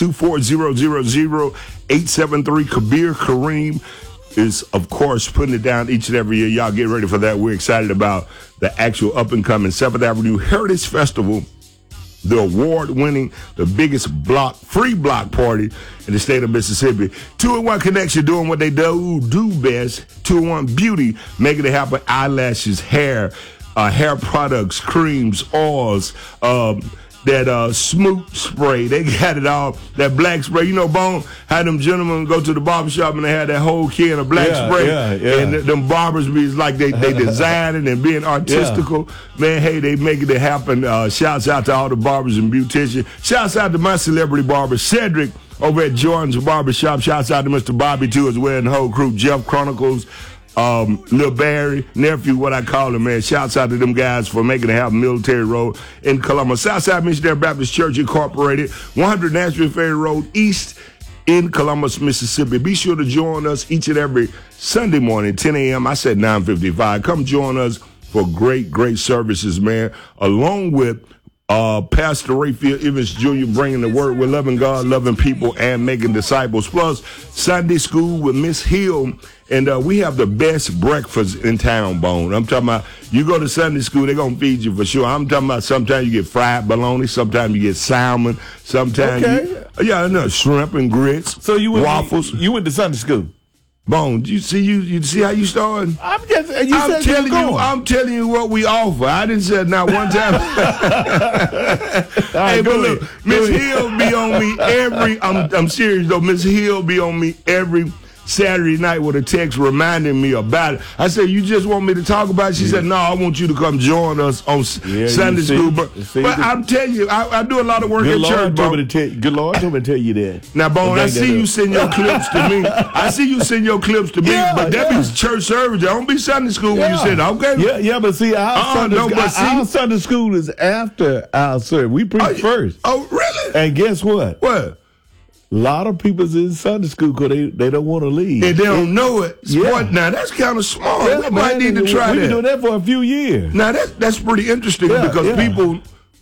662-4000-873. Kabir Kareem is, of course, putting it down each and every year. Y'all get ready for that. We're excited about the actual up-and-coming 7th Avenue Heritage Festival, the award-winning, the biggest free block party in the state of Mississippi. 2-in-1 Connection doing what they do best. 2-in-1 Beauty, making it happen. Eyelashes, hair products, creams, oils, that Smoot spray. They got it all. That black spray. You know, Bone had them gentlemen go to the barbershop and they had that whole can of black spray. And them barbers be like they designing and being artistical. Man, hey, they making it happen. Shouts out to all the barbers and beauticians. Shouts out to my celebrity barber, Cedric, over at Jordan's Barbershop. Shouts out to Mr. Bobby, too, as well, and the whole crew. Jeff Chronicles, Lil Barry, nephew, what I call him, man. Shouts out to them guys for making it happen. Military Road in Columbus. Southside Missionary Baptist Church Incorporated, 100 Nashville Ferry Road East in Columbus, Mississippi. Be sure to join us each and every Sunday morning, 10 a.m. I said 9:55. Come join us for great services, man. Along with Pastor Rayfield Evans Jr. bringing the word. We're loving God, loving people, and making disciples. Plus, Sunday school with Miss Hill. And we have the best breakfast in town, Bone. I'm talking about, you go to Sunday school, they're going to feed you for sure. I'm talking about sometimes you get fried bologna, sometimes you get salmon, sometimes shrimp and grits, so you went waffles. You went to Sunday school. Bone, you see how you started? I'm telling you what we offer. I didn't say not one time. Hey, but look, Miss Hill be on me I'm serious though. Miss Hill be on me every Saturday night with a text reminding me about it. I said, you just want me to talk about it? She said, no, I want you to come join us on Sunday school. But I'm telling you, I do a lot of work at church, Bone. Good Lord told me to tell you that. Now, Bone, I see you send your clips to me. But that be church service. That don't be Sunday school when you said, okay. Yeah, but see, our Sunday school is after our service. We preach first. Oh, really? And guess what? What? A lot of people's in Sunday school because they don't want to leave. And they don't know it. Now, that's kind of smart. We might need to try that. We've been doing that for a few years. Now, that's pretty interesting because people,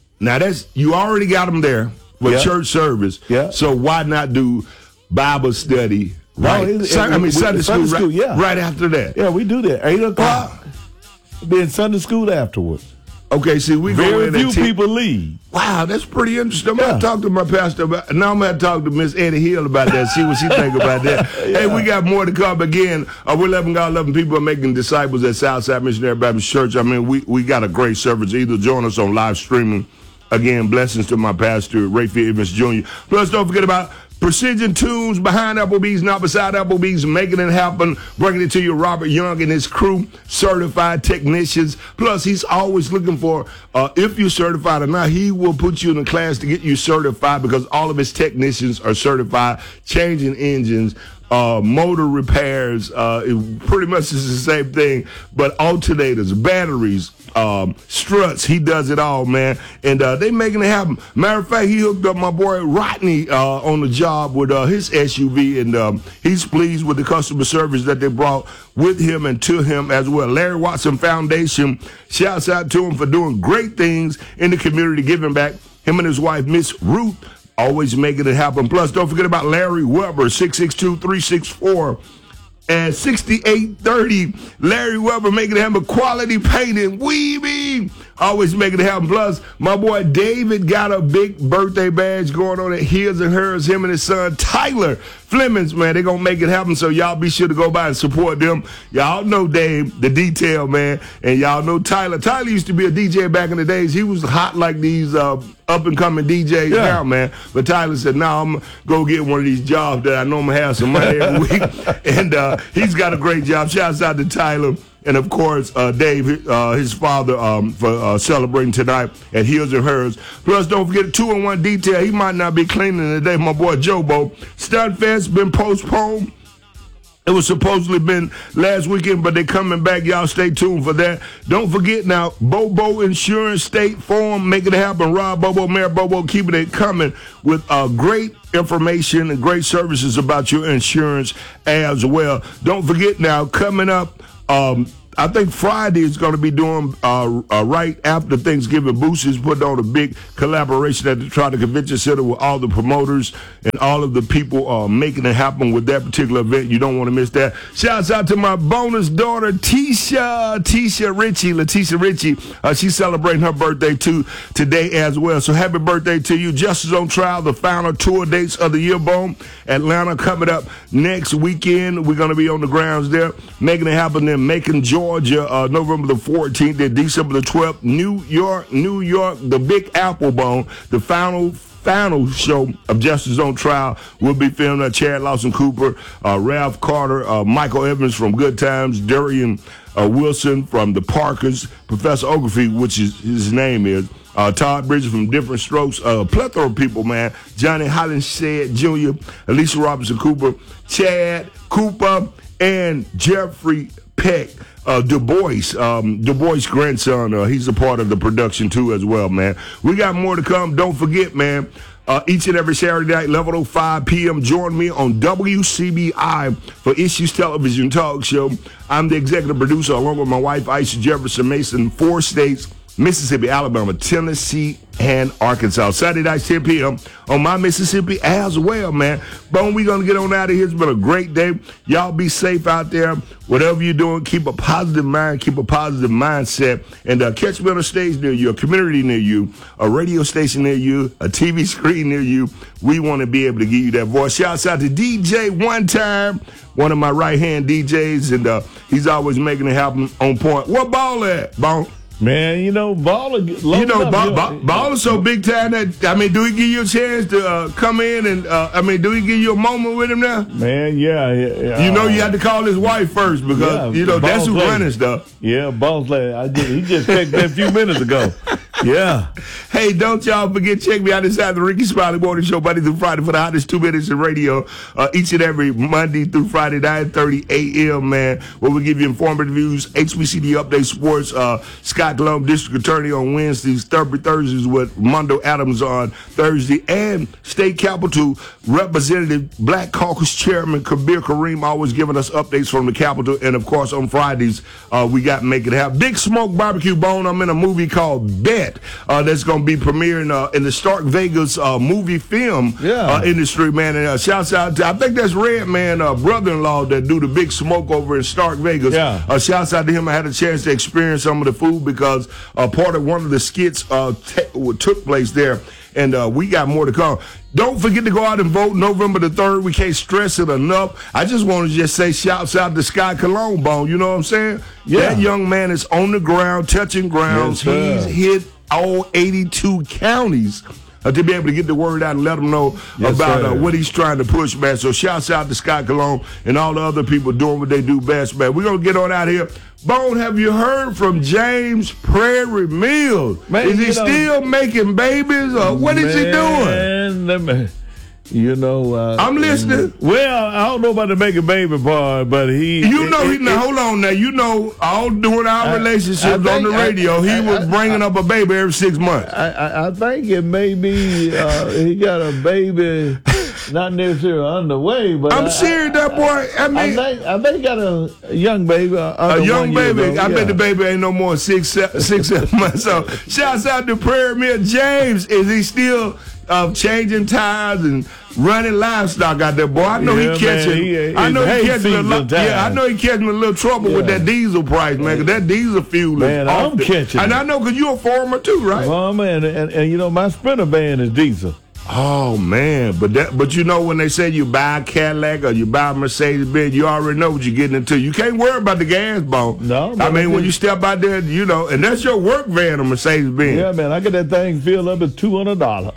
you already got them there for church service. Yeah. So why not do Bible study Sunday school right after that? Yeah, we do that. 8 o'clock, be in Sunday school afterwards. Okay, see, we go in very few people leave. Wow, that's pretty interesting. I'm going to talk to my pastor about. Now I'm going to talk to Miss Eddie Hill about that. See what she think about that. Hey, we got more to come. Again, we're loving God, loving people, and making disciples at Southside Missionary Baptist Church. I mean, we got a great service. Either join us on live streaming. Again, blessings to my pastor, Rayfield Evans Jr. Plus, don't forget about Precision Tunes behind Applebee's, not beside Applebee's, making it happen, bringing it to you, Robert Young and his crew, certified technicians. Plus, he's always looking for, if you're certified or not, he will put you in a class to get you certified because all of his technicians are certified, changing engines, motor repairs, pretty much is the same thing, but alternators, batteries, struts, he does it all, man. And they making it happen. Matter of fact, he hooked up my boy Rodney on the job with his SUV, and he's pleased with the customer service that they brought with him and to him as well. Larry Watson Foundation, shouts out to him for doing great things in the community, giving back. Him and his wife, Miss Ruth, always making it happen. Plus, don't forget about Larry Weber, 662-364 and 6830. Larry Weber making it happen. Quality painting. Weaving. Always making it happen. Plus, my boy David got a big birthday badge going on at His and Hers. Him and his son Tyler Flemings, man, they gonna make it happen. So y'all be sure to go by and support them. Y'all know Dave, the detail, man, and y'all know Tyler. Tyler used to be a DJ back in the days. He was hot like these up and coming DJs now, man. But Tyler said, "No, I'm gonna go get one of these jobs that I know I'm gonna have some money every week." And he's got a great job. Shouts out to Tyler. And, of course, Dave, his father, for celebrating tonight at His and Hers. Plus, don't forget 2-in-1 Detail. He might not be cleaning today. My boy Jobo. Stunfest been postponed. It was supposedly been last weekend, but they're coming back. Y'all stay tuned for that. Don't forget now, Bobo Insurance, State Farm, making it happen. Rob Bobo, Mayor Bobo, keeping it coming with great information and great services about your insurance as well. Don't forget now, coming up, I think Friday is going to be doing right after Thanksgiving. Boost is putting on a big collaboration at the Trotter Convention Center with all the promoters and all of the people making it happen with that particular event. You don't want to miss that. Shouts out to my bonus daughter, Letitia Ritchie. She's celebrating her birthday today as well. So happy birthday to you. Justice on Trial, the final tour dates of the year, Bone. Atlanta coming up next weekend. We're going to be on the grounds there, making it happen in Macon, Georgia, November the 14th and December the 12th. New York, the Big Apple, Bone. The final show of Justice on Trial will be filmed at Chad Lawson Cooper, Ralph Carter, Michael Evans from Good Times, Darian Wilson from the Parkers, Professor Ogilvie, which is his name is, Todd Bridges from Different Strokes, a plethora of people, man. Johnny Hollinshead Jr., Alicia Robinson Cooper, Chad Cooper, and Jeffrey Peck. Du Bois' grandson, he's a part of the production too as well, man. We got more to come. Don't forget, man, each and every Saturday night, 11:05 p.m., join me on WCBI for Issues Television Talk Show. I'm the executive producer along with my wife, Aisha Jefferson Mason, 4 states, Mississippi, Alabama, Tennessee, and Arkansas. Saturday night, 10 p.m. on My Mississippi as well, man. Bone, we're going to get on out of here. It's been a great day. Y'all be safe out there. Whatever you're doing, keep a positive mind, keep a positive mindset, and catch me on a stage near you, a community near you, a radio station near you, a TV screen near you. We want to be able to give you that voice. Shouts out to DJ One Time, one of my right-hand DJs, and he's always making it happen on point. What ball at, Bone? Man, Baller. Baller so big time that, I mean, do he give you a chance to come in and, do he give you a moment with him now? Man, yeah. You had to call his wife first because, that's who running stuff. Yeah, boss lady. He just texted me a few minutes ago. Yeah. Hey, don't y'all forget, check me out inside the Ricky Smiley Morning Show, Monday through Friday, for the hottest 2 minutes in radio, each and every Monday through Friday, 9:30 a.m., man, where we give you informative news, HBCD update, sports, Scott Colomb, District Attorney on Wednesdays, Thursdays with Mondo Adams on Thursday, and State Capitol Representative Black Caucus Chairman Kabir Kareem always giving us updates from the Capitol, and of course on Fridays, we got Make It Happen. Big Smoke Barbecue, Bone. I'm in a movie called Bet. That's going to be premiering in the Stark Vegas movie film industry, man. And shouts out to, I think that's Red Man, brother-in-law that do the Big Smoke over in Stark Vegas. Yeah. Shouts out to him. I had a chance to experience some of the food because part of one of the skits took place there. And we got more to come. Don't forget to go out and vote November the 3rd. We can't stress it enough. I just want to just say shouts out to Scott Cologne, Bone. You know what I'm saying? Yeah. That young man is on the ground, touching grounds. Yes, he's hit all 82 counties to be able to get the word out and let them know about what he's trying to push, man. So shouts out to Scott Cologne and all the other people doing what they do best, man. We're going to get on out of here. Bone, have you heard from James Prairie Mills? Man, is he still making babies, or what is he doing? I'm listening. Well, I don't know about the making baby part, but hold on now. All during our relationships on the radio, he was bringing up a baby every 6 months. I think it may be he got a baby. Not necessarily underway, but I'm serious, that boy. I think he got a young baby. A young baby. I bet the baby ain't no more 6, 7 months. So, shouts out to Prairie Mill. James, is he still changing tires and running livestock out there, boy? I know he catching. I know he catching a little trouble with that diesel price, man. Cause that diesel fuel is I'm catching. And I know because you're a farmer too, right? Farmer, and my Sprinter van is diesel. Oh man, but when they say you buy a Cadillac or you buy a Mercedes-Benz, you already know what you're getting into. You can't worry about the gas, Bone. No, when you step out there, and that's your work van, a Mercedes-Benz. Yeah, man, I get that thing filled up at $200.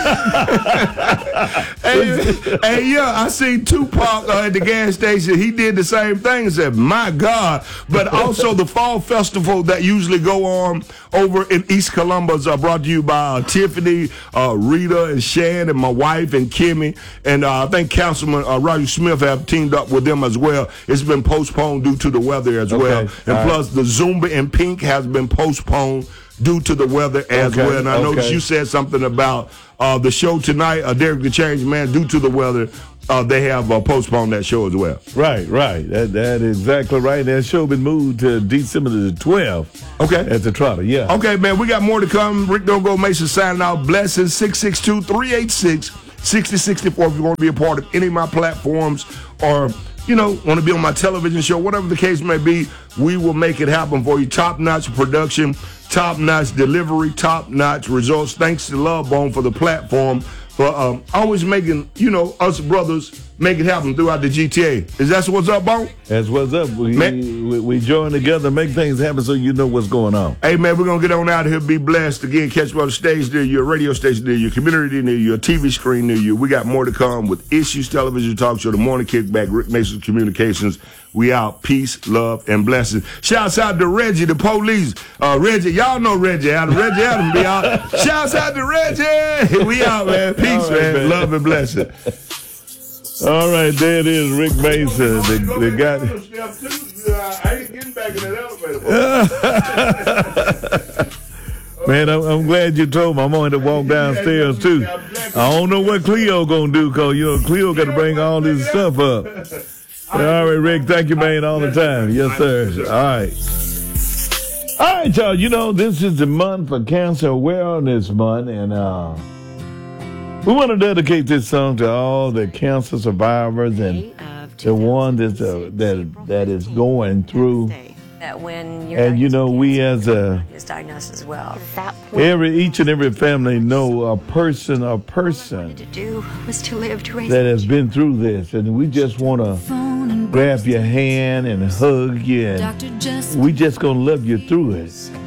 I seen Tupac at the gas station. He did the same thing and said, "My God!" But also the fall festival that usually go on over in East Columbus, brought to you by Tiffany, Rita, and Shan, and my wife, and Kimmy, and I think Councilman Roger Smith have teamed up with them as well. It's been postponed due to the weather as well. And plus, the Zumba in Pink has been postponed due to the weather as well. And I noticed you said something about the show tonight, Derek the Change Man, due to the weather. They have postponed that show as well. Right. That is exactly right. That show been moved to December the 12th. Okay. At the Trotter, yeah. Okay, man, we got more to come. Rick Don't Go Mason signing out. Blessings, 662-386-6064. If you want to be a part of any of my platforms or, want to be on my television show, whatever the case may be, we will make it happen for you. Top-notch production, top-notch delivery, top-notch results. Thanks to Love Bone for the platform. For always making, us brothers make it happen throughout the GTA. Is that what's up, Bone? That's what's up. We join together, make things happen so you know what's going on. Hey, man, we're going to get on out of here. Be blessed. Again, catch me on the stage near you, a radio station near you, community near you, a TV screen near you. We got more to come with Issues Television Talk Show, The Morning Kickback, Rick Mason Communications. We out. Peace, love, and blessings. Shouts out to Reggie, the police. Reggie, y'all know Reggie Adam. Reggie Adam be out. Shouts out to Reggie. We out, man. Peace, man. Love and blessings. All right, there it is, Rick Mason. The guy. I ain't getting back in that elevator. Man, I'm glad you told me. I'm going to walk downstairs, too. I don't know what Cleo going to do, because, Cleo got to bring all this stuff up. All right, Rick, thank you, man, all the time. Yes, sir. All right, y'all, this is the month for Cancer Awareness Month, and we want to dedicate this song to all the cancer survivors and the one that is going through. And we as is diagnosed as well. Each and every family know a person to do was to live to raise that has been through this, and we just want to grab your hand and hug you, and we just gonna love you through it.